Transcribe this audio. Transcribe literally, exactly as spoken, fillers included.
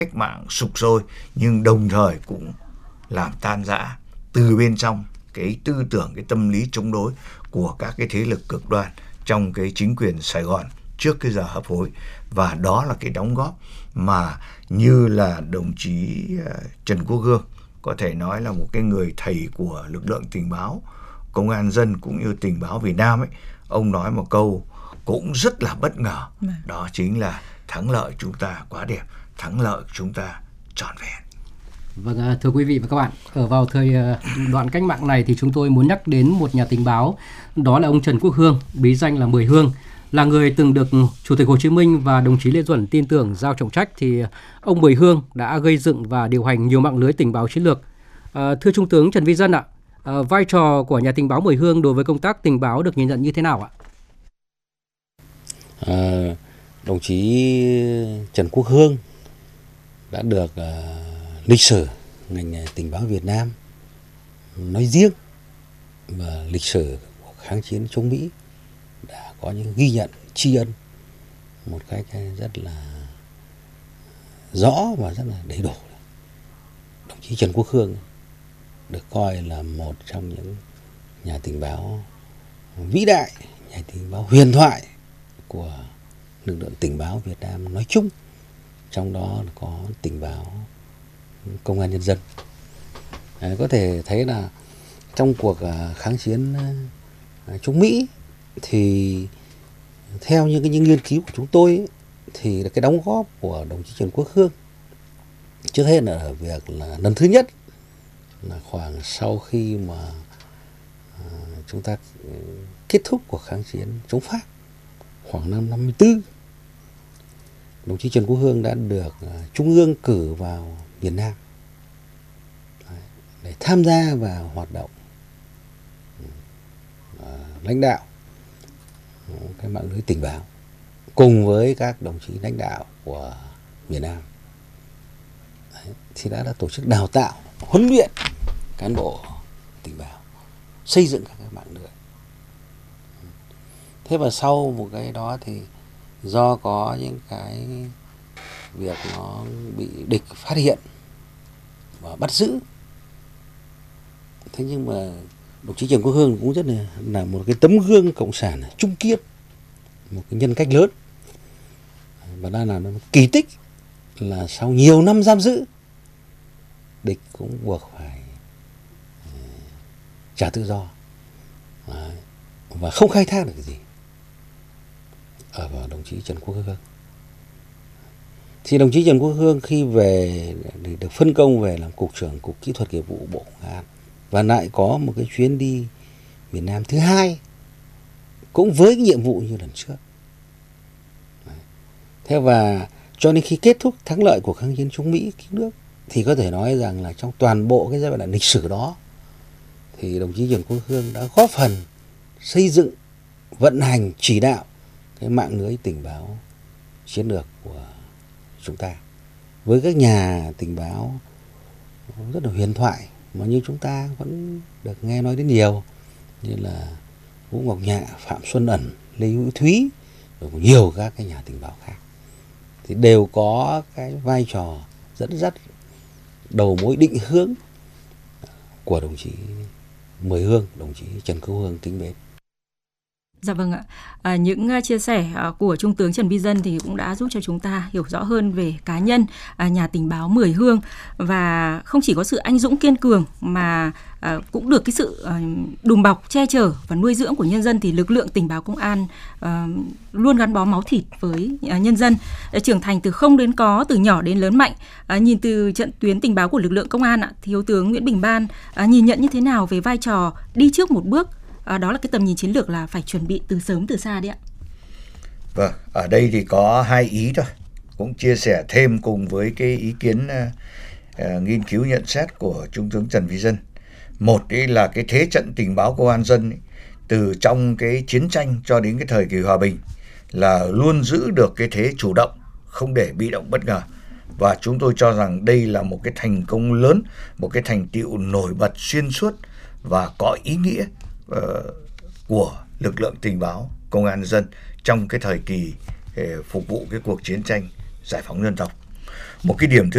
cách mạng sục sôi, nhưng đồng thời cũng làm tan rã từ bên trong cái tư tưởng, cái tâm lý chống đối của các cái thế lực cực đoan trong cái chính quyền Sài Gòn trước cái giờ hấp hối. Và đó là cái đóng góp mà như là đồng chí Trần Quốc Hương có thể nói là một cái người thầy của lực lượng tình báo công an dân cũng như tình báo Việt Nam ấy, ông nói một câu cũng rất là bất ngờ, đó chính là thắng lợi chúng ta quá đẹp, thắng lợi chúng ta trọn vẹn. Vâng, thưa quý vị và các bạn, ở vào thời đoạn cách mạng này thì chúng tôi muốn nhắc đến một nhà tình báo, đó là ông Trần Quốc Hương, bí danh là Mười Hương. Là người từng được Chủ tịch Hồ Chí Minh và đồng chí Lê Duẩn tin tưởng giao trọng trách, thì ông Mười Hương đã gây dựng và điều hành nhiều mạng lưới tình báo chiến lược. À, thưa Trung tướng Trần Vi Dân ạ, à, vai trò của nhà tình báo Mười Hương đối với công tác tình báo được nhìn nhận như thế nào ạ? À, đồng chí Trần Quốc Hương đã được uh, lịch sử ngành tình báo Việt Nam nói riêng và lịch sử của kháng chiến chống Mỹ đã có những ghi nhận tri ân một cách rất là rõ và rất là đầy đủ. Đồng chí Trần Quốc Hương được coi là một trong những nhà tình báo vĩ đại, nhà tình báo huyền thoại của lực lượng tình báo Việt Nam nói chung, trong đó có tình báo công an nhân dân. À, có thể thấy là trong cuộc kháng chiến chống Mỹ thì theo những cái những nghiên cứu của chúng tôi ấy, thì cái đóng góp của đồng chí Trần Quốc Hương trước hết là ở việc là lần thứ nhất là khoảng sau khi mà à, chúng ta kết thúc cuộc kháng chiến chống Pháp khoảng năm năm mươi tư, đồng chí Trần Quốc Hương đã được uh, Trung ương cử vào miền Nam Đấy, để tham gia vào hoạt động uh, lãnh đạo uh, cái mạng lưới tình báo cùng với các đồng chí lãnh đạo của miền Nam. Đấy, thì đã, đã tổ chức đào tạo, huấn luyện cán bộ tình báo, xây dựng các cái mạng lưới. Thế và sau một cái đó thì do có những cái việc nó bị địch phát hiện và bắt giữ, thế nhưng mà đồng chí Trần Quốc Hương cũng rất là, là một cái tấm gương cộng sản trung kiên, một cái nhân cách lớn, và đã là một kỳ tích là sau nhiều năm giam giữ, địch cũng buộc phải trả tự do và không khai thác được cái gì ở vào đồng chí Trần Quốc Hương. Thì đồng chí Trần Quốc Hương khi về thì được phân công về làm cục trưởng cục kỹ thuật nghiệp vụ Bộ Công an, và lại có một cái chuyến đi miền Nam thứ hai cũng với cái nhiệm vụ như lần trước. Thế và cho đến khi kết thúc thắng lợi của kháng chiến chống Mỹ cứu nước thì có thể nói rằng là trong toàn bộ cái giai đoạn lịch sử đó thì đồng chí Trần Quốc Hương đã góp phần xây dựng, vận hành, chỉ đạo cái mạng lưới tình báo chiến lược của chúng ta với các nhà tình báo rất là huyền thoại mà như chúng ta vẫn được nghe nói đến nhiều, như là Vũ Ngọc Nhạ, Phạm Xuân Ẩn, Lê Hữu Thúy, rồi nhiều các cái nhà tình báo khác, thì đều có cái vai trò dẫn dắt, đầu mối định hướng của đồng chí Mười Hương, đồng chí Trần Quốc Hương kính mến. Dạ vâng ạ. À, những uh, chia sẻ uh, của Trung tướng Trần Vi Dân thì cũng đã giúp cho chúng ta hiểu rõ hơn về cá nhân uh, nhà tình báo Mười Hương, và không chỉ có sự anh dũng kiên cường mà uh, cũng được cái sự uh, đùm bọc, che chở và nuôi dưỡng của nhân dân, thì lực lượng tình báo công an uh, luôn gắn bó máu thịt với uh, nhân dân, uh, trưởng thành từ không đến có, từ nhỏ đến lớn mạnh. Uh, nhìn từ trận tuyến tình báo của lực lượng công an, uh, Thiếu tướng Nguyễn Bình Ban uh, nhìn nhận như thế nào về vai trò đi trước một bước? À, đó là cái tầm nhìn chiến lược là phải chuẩn bị từ sớm từ xa đấy ạ. Vâng, ở đây thì có hai ý thôi, cũng chia sẻ thêm cùng với cái ý kiến uh, uh, nghiên cứu nhận xét của Trung tướng Trần Vi Dân. Một ấy là cái thế trận tình báo công an dân ấy, từ trong cái chiến tranh cho đến cái thời kỳ hòa bình là luôn giữ được cái thế chủ động, không để bị động bất ngờ. Và chúng tôi cho rằng đây là một cái thành công lớn, một cái thành tựu nổi bật xuyên suốt và có ý nghĩa uh, của lực lượng tình báo công an nhân dân trong cái thời kỳ uh, phục vụ cái cuộc chiến tranh giải phóng dân tộc. Một cái điểm thứ